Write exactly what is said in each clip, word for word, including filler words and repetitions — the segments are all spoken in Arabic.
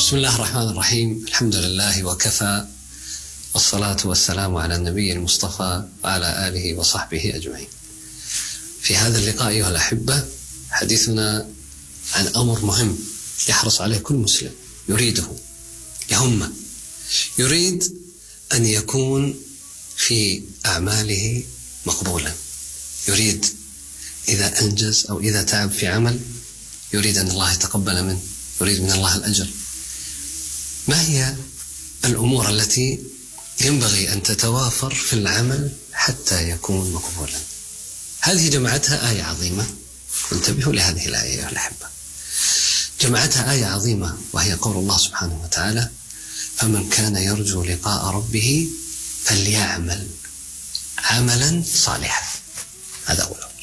بسم الله الرحمن الرحيم. الحمد لله وكفى، والصلاة والسلام على النبي المصطفى وعلى آله وصحبه أجمعين. في هذا اللقاء أيها الأحبة حديثنا عن أمر مهم يحرص عليه كل مسلم يريده يهمه، يريد أن يكون في أعماله مقبولا، يريد إذا أنجز أو إذا تعب في عمل يريد أن الله يتقبل منه، يريد من الله الأجر. ما هي الأمور التي ينبغي أن تتوافر في العمل حتى يكون مقبولا؟ هذه جمعتها آية عظيمة، انتبهوا لهذه الآية يا الأحبة. جمعتها آية عظيمة وهي قول الله سبحانه وتعالى: فمن كان يرجو لقاء ربه فليعمل عملا صالحا. هذا أول أمر،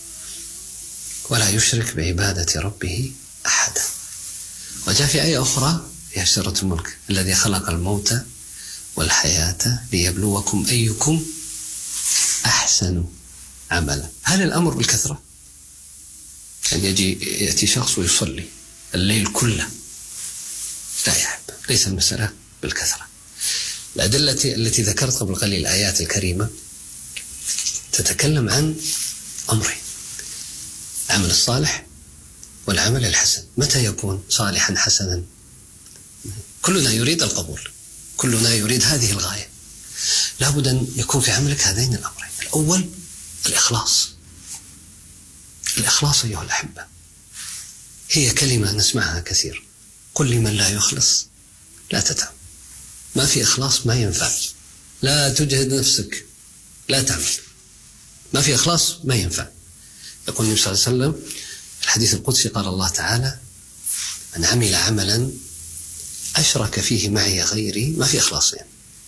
ولا يشرك بعبادة ربه أحدا. وجاء في آية أخرى هي سورة الملك: الذي خلق الموت والحياة ليبلوكم أيكم أحسن عملا. هل الأمر بالكثرة؟ يعني يجي يأتي شخص ويصلي الليل كله؟ لا يا أحبة، ليس المسألة بالكثرة. الأدلة التي ذكرت قبل قليل الآيات الكريمة تتكلم عن أمرين: العمل الصالح والعمل الحسن. متى يكون صالحا حسنا؟ كلنا يريد القبول، كلنا يريد هذه الغاية. لابد أن يكون في عملك هذين الأمرين. الأول الإخلاص. الإخلاص أيها الأحبة هي كلمة نسمعها كثير: قل لمن لا يخلص لا تتعب. ما في إخلاص ما ينفع، لا تجهد نفسك، لا تعمل. ما في إخلاص ما ينفع. يقول النبي صلى الله عليه وسلم في الحديث القدسي: قال الله تعالى: من عمل عملا أشرك فيه معي غيري، ما في إخلاص يعني.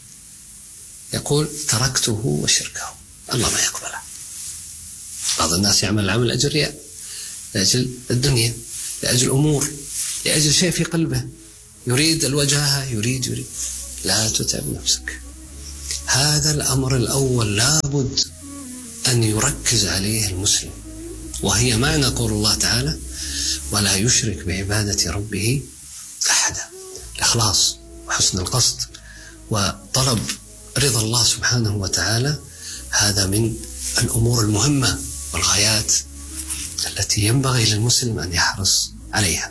يقول: تركته وشركه، الله ما يقبله. بعض الناس يعمل العمل لأجل رياء، لأجل الدنيا، لأجل أمور، لأجل شيء في قلبه، يريد الوجاهة، يريد يريد لا تتعب نفسك. هذا الأمر الأول لابد أن يركز عليه المسلم، وهي معنى قول الله تعالى: ولا يشرك بعبادة ربه أحدا. الإخلاص وحسن القصد وطلب رضا الله سبحانه وتعالى، هذا من الأمور المهمة والغايات التي ينبغي للمسلم أن يحرص عليها.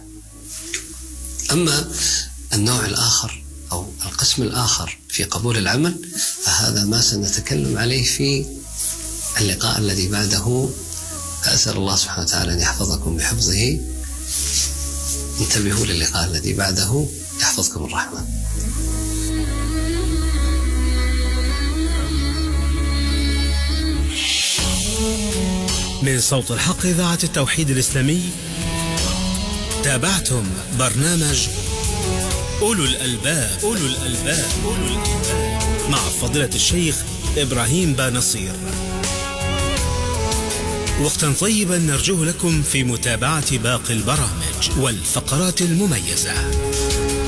أما النوع الآخر أو القسم الآخر في قبول العمل فهذا ما سنتكلم عليه في اللقاء الذي بعده. أسأل الله سبحانه وتعالى أن يحفظكم بحفظه. انتبهوا للقاء الذي بعده، يحفظكم الرحمن. من صوت الحق إذاعة التوحيد الإسلامي، تابعتم برنامج أولو الألباب أولو الألباب أولو الألباب مع فضيلة الشيخ إبراهيم بانصير. وقتا طيبا نرجوه لكم في متابعة باقي البرامج والفقرات المميزة.